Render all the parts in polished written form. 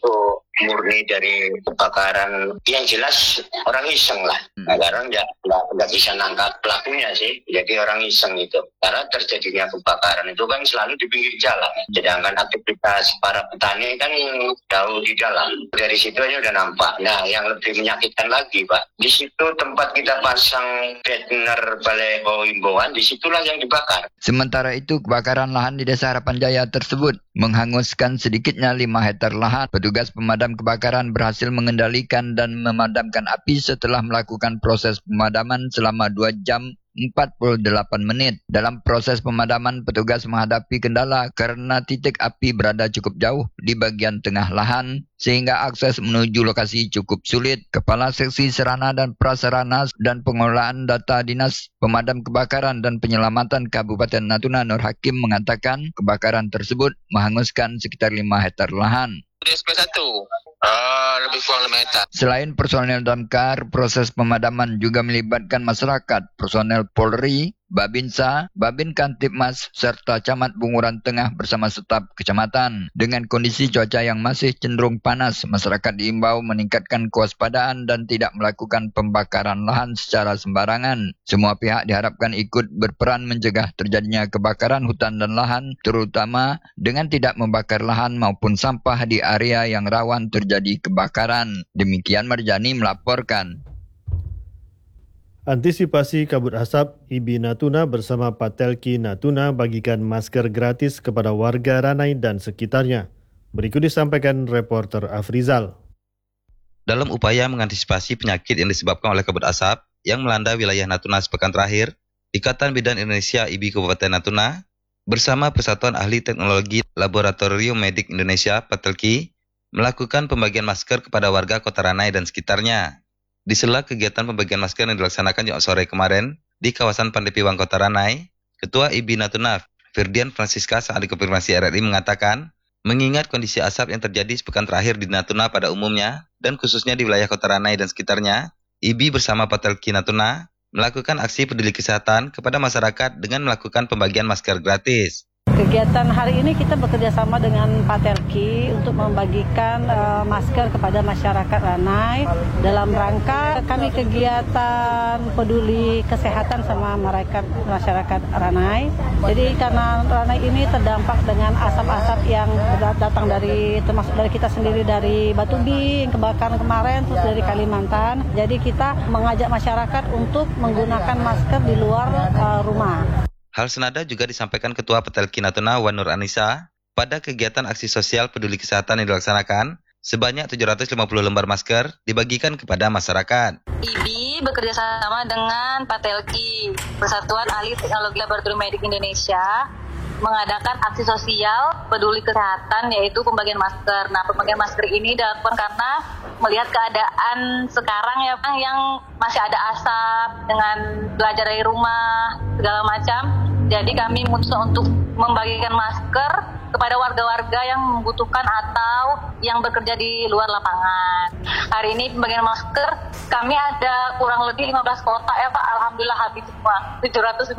itu murni dari kebakaran, yang jelas orang iseng lah. Karena nggak bisa nangkap pelakunya sih, jadi orang iseng itu. Karena terjadinya kebakaran itu kan selalu di pinggir jalan, sedangkan aktivitas para petani kan jauh di dalam. Dari situ aja udah nampak. Nah, yang lebih menyakitkan lagi, Pak, di situ tempat kita pasang banner baliho himbauan, disitulah yang dibakar. Sementara itu, kebakaran lahan di Desa Harapan Jaya tersebut menghanguskan sedikitnya 5 hektar lahan. Petugas pemadam kebakaran berhasil mengendalikan dan memadamkan api setelah melakukan proses pemadaman selama 2 jam 48 menit. Dalam proses pemadaman, petugas menghadapi kendala karena titik api berada cukup jauh di bagian tengah lahan, sehingga akses menuju lokasi cukup sulit. Kepala Seksi Sarana dan Prasarana dan Pengelolaan Data Dinas Pemadam Kebakaran dan Penyelamatan Kabupaten Natuna Nur Hakim mengatakan kebakaran tersebut menghanguskan sekitar 5 hektar lahan. SP1 lebih kurang 5 hektar. Selain personel damkar, proses pemadaman juga melibatkan masyarakat, personel Polri, Babinsa, Babin Kantipmas, serta Camat Bunguran Tengah bersama staf kecamatan. Dengan kondisi cuaca yang masih cenderung panas, masyarakat diimbau meningkatkan kewaspadaan dan tidak melakukan pembakaran lahan secara sembarangan. Semua pihak diharapkan ikut berperan mencegah terjadinya kebakaran hutan dan lahan, terutama dengan tidak membakar lahan maupun sampah di area yang rawan terjadi kebakaran. Demikian Marjani melaporkan. Antisipasi kabut asap, IBI Natuna bersama Patelki Natuna bagikan masker gratis kepada warga Ranai dan sekitarnya. Berikut disampaikan reporter Afrizal. Dalam upaya mengantisipasi penyakit yang disebabkan oleh kabut asap yang melanda wilayah Natuna sepekan terakhir, Ikatan Bidan Indonesia IBI Kabupaten Natuna bersama Persatuan Ahli Teknologi Laboratorium Medik Indonesia Patelki melakukan pembagian masker kepada warga Kota Ranai dan sekitarnya. Di sela kegiatan pembagian masker yang dilaksanakan Jumat sore kemarin di kawasan Pandepiwang Kota Ranai, Ketua IBI Natuna Firdian Francisca saat dikonfirmasi RRI mengatakan, mengingat kondisi asap yang terjadi sepekan terakhir di Natuna pada umumnya dan khususnya di wilayah Kota Ranai dan sekitarnya, IBI bersama Patelki Natuna melakukan aksi peduli kesehatan kepada masyarakat dengan melakukan pembagian masker gratis. Kegiatan hari ini kita bekerja sama dengan Patelki untuk membagikan masker kepada masyarakat Ranai dalam rangka kami kegiatan peduli kesehatan sama masyarakat Ranai. Jadi karena Ranai ini terdampak dengan asap-asap yang datang termasuk dari kita sendiri, dari Batubi yang kebakaran kemarin, terus dari Kalimantan. Jadi kita mengajak masyarakat untuk menggunakan masker di luar rumah. Hal senada juga disampaikan Ketua Patelki Natuna Wan Nur Anissa pada kegiatan aksi sosial peduli kesehatan yang dilaksanakan. Sebanyak 750 lembar masker dibagikan kepada masyarakat. IBI bekerja sama dengan Patelki, Persatuan Ahli Teknologi Laboratorium Medik Indonesia, mengadakan aksi sosial peduli kesehatan yaitu pembagian masker. Nah, pembagian masker ini dilakukan karena melihat keadaan sekarang ya yang masih ada asap dengan belajar dari rumah segala macam. Jadi kami memutuskan untuk membagikan masker kepada warga-warga yang membutuhkan atau yang bekerja di luar lapangan. Hari ini pembagian masker kami ada kurang lebih 15 kotak ya Pak. Alhamdulillah habis semua. 750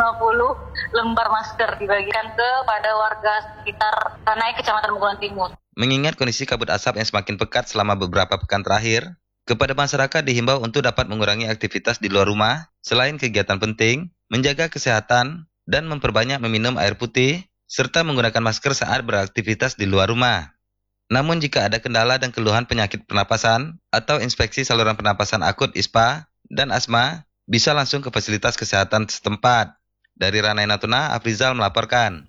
lembar masker dibagikan kepada warga sekitar Ranai, Kecamatan Bunguran Timur. Mengingat kondisi kabut asap yang semakin pekat selama beberapa pekan terakhir, kepada masyarakat dihimbau untuk dapat mengurangi aktivitas di luar rumah, selain kegiatan penting, menjaga kesehatan, dan memperbanyak meminum air putih, serta menggunakan masker saat beraktivitas di luar rumah. Namun jika ada kendala dan keluhan penyakit pernapasan atau inspeksi saluran pernapasan akut ISPA dan asma, bisa langsung ke fasilitas kesehatan setempat. Dari Ranai Natuna, Afrizal melaporkan.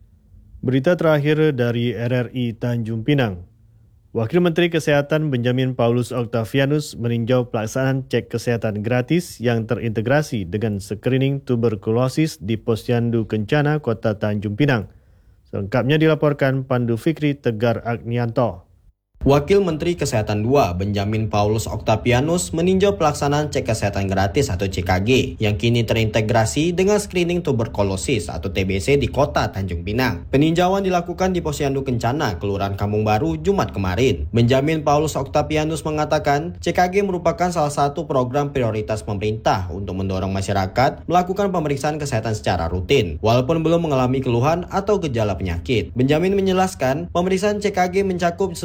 Berita terakhir dari RRI Tanjung Pinang. Wakil Menteri Kesehatan Benjamin Paulus Octavianus meninjau pelaksanaan cek kesehatan gratis yang terintegrasi dengan screening tuberkulosis di Posyandu Kencana, Kota Tanjung Pinang. Selengkapnya dilaporkan Pandu Fikri Tegar Agnianto. Wakil Menteri Kesehatan II, Benjamin Paulus Octavianus, meninjau pelaksanaan cek kesehatan gratis atau CKG yang kini terintegrasi dengan screening tuberkulosis atau TBC di Kota Tanjung Pinang. Peninjauan dilakukan di Posyandu Kencana, Kelurahan Kampung Baru, Jumat kemarin. Benjamin Paulus Octavianus mengatakan, CKG merupakan salah satu program prioritas pemerintah untuk mendorong masyarakat melakukan pemeriksaan kesehatan secara rutin, walaupun belum mengalami keluhan atau gejala penyakit. Benjamin menjelaskan, pemeriksaan CKG mencakup sejumlah indikasi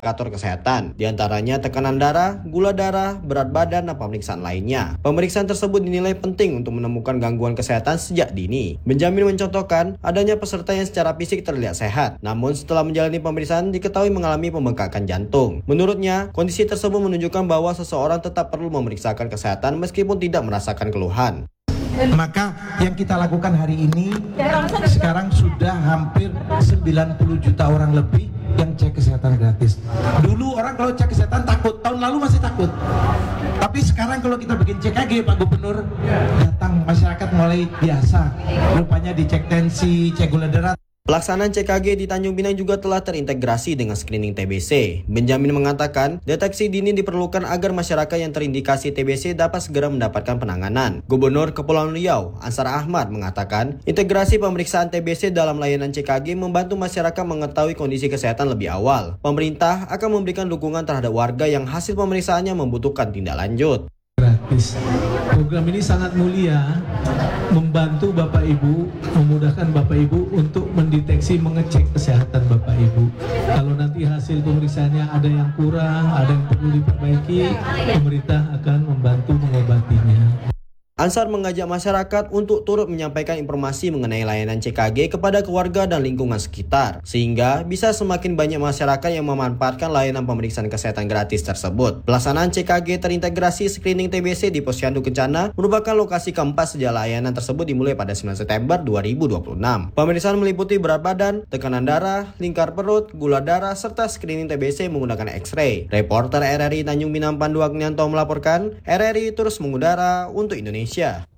indikator kesehatan, diantaranya tekanan darah, gula darah, berat badan, dan pemeriksaan lainnya. Pemeriksaan tersebut dinilai penting untuk menemukan gangguan kesehatan sejak dini. Benjamin mencontohkan adanya peserta yang secara fisik terlihat sehat, namun setelah menjalani pemeriksaan diketahui mengalami pembengkakan jantung. Menurutnya, kondisi tersebut menunjukkan bahwa seseorang tetap perlu memeriksakan kesehatan meskipun tidak merasakan keluhan. Maka yang kita lakukan hari ini, sekarang sudah hampir 90 juta orang lebih yang cek kesehatan gratis. Dulu orang kalau cek kesehatan takut, tahun lalu masih takut. Tapi sekarang kalau kita bikin CKG, Pak Gubernur, datang masyarakat mulai biasa. Rupanya dicek tensi, cek gula darah. Pelaksanaan CKG di Tanjung Pinang juga telah terintegrasi dengan screening TBC. Benjamin mengatakan, deteksi dini diperlukan agar masyarakat yang terindikasi TBC dapat segera mendapatkan penanganan. Gubernur Kepulauan Riau, Ansar Ahmad, mengatakan, integrasi pemeriksaan TBC dalam layanan CKG membantu masyarakat mengetahui kondisi kesehatan lebih awal. Pemerintah akan memberikan dukungan terhadap warga yang hasil pemeriksaannya membutuhkan tindak lanjut. Gratis. Program ini sangat mulia, membantu Bapak Ibu, memudahkan Bapak Ibu untuk mendeteksi, mengecek kesehatan Bapak Ibu. Kalau nanti hasil pemeriksaannya ada yang kurang, ada yang perlu diperbaiki, pemerintah akan membantu mengobatinya. Ansar mengajak masyarakat untuk turut menyampaikan informasi mengenai layanan CKG kepada keluarga dan lingkungan sekitar, sehingga bisa semakin banyak masyarakat yang memanfaatkan layanan pemeriksaan kesehatan gratis tersebut. Pelaksanaan CKG terintegrasi screening TBC di Posyandu Kencana merupakan lokasi keempat sejak layanan tersebut dimulai pada 9 September 2026. Pemeriksaan meliputi berat badan, tekanan darah, lingkar perut, gula darah, serta screening TBC menggunakan X-ray. Reporter RRI Tanjung Pinang Pandu Agnianto melaporkan, RRI terus mengudara untuk Indonesia.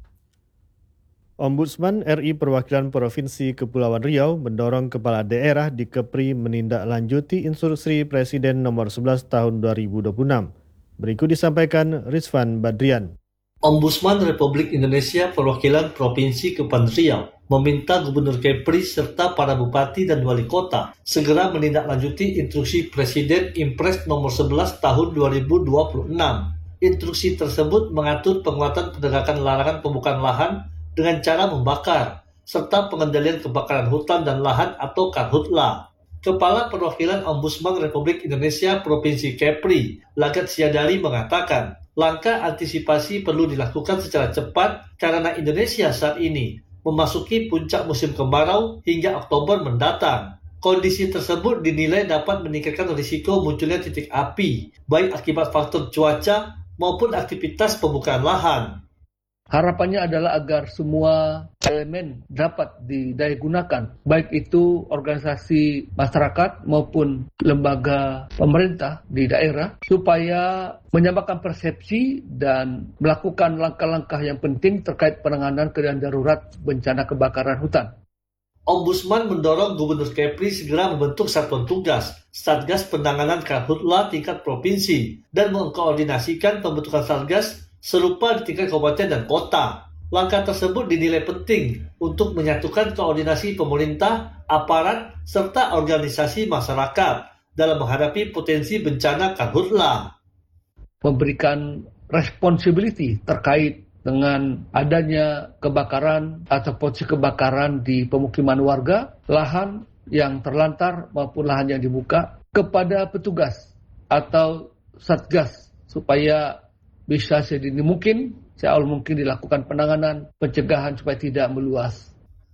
Ombudsman RI Perwakilan Provinsi Kepulauan Riau mendorong kepala daerah di Kepri menindaklanjuti instruksi Presiden nomor 11 tahun 2026. Berikut disampaikan Rizwan Badrian. Ombudsman Republik Indonesia Perwakilan Provinsi Kepulauan Riau meminta Gubernur Kepri serta para bupati dan wali kota segera menindaklanjuti instruksi Presiden Impres nomor 11 tahun 2026. Instruksi tersebut mengatur penguatan penegakan larangan pembukaan lahan dengan cara membakar, serta pengendalian kebakaran hutan dan lahan atau Karhutla. Kepala Perwakilan Ombudsman Republik Indonesia Provinsi Kepri, Lagat Siadari mengatakan, langkah antisipasi perlu dilakukan secara cepat karena Indonesia saat ini memasuki puncak musim kemarau hingga Oktober mendatang. Kondisi tersebut dinilai dapat meningkatkan risiko munculnya titik api, baik akibat faktor cuaca maupun aktivitas pembukaan lahan. Harapannya adalah agar semua elemen dapat didayagunakan, baik itu organisasi masyarakat maupun lembaga pemerintah di daerah, supaya menyamakan persepsi dan melakukan langkah-langkah yang penting terkait penanganan keadaan darurat bencana kebakaran hutan. Ombudsman mendorong Gubernur Kepri segera membentuk satuan tugas, Satgas Penanganan Karhutla tingkat provinsi, dan mengkoordinasikan pembentukan Satgas serupa di tingkat kabupaten dan kota. Langkah tersebut dinilai penting untuk menyatukan koordinasi pemerintah, aparat, serta organisasi masyarakat dalam menghadapi potensi bencana Karhutla. Memberikan responsibility terkait dengan adanya kebakaran atau potensi kebakaran di pemukiman warga, lahan yang terlantar maupun lahan yang dibuka, kepada petugas atau satgas supaya bisa sedini mungkin, seawal mungkin dilakukan penanganan, pencegahan supaya tidak meluas.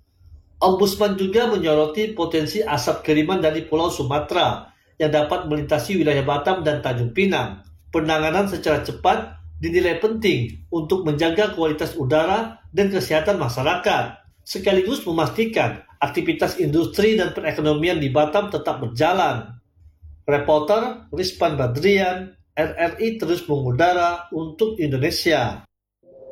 Ombudsman juga menyoroti potensi asap kiriman dari Pulau Sumatera yang dapat melintasi wilayah Batam dan Tanjung Pinang. Penanganan secara cepat dinilai penting untuk menjaga kualitas udara dan kesehatan masyarakat, sekaligus memastikan aktivitas industri dan perekonomian di Batam tetap berjalan. Reporter Rizwan Badrian, RRI terus mengudara untuk Indonesia.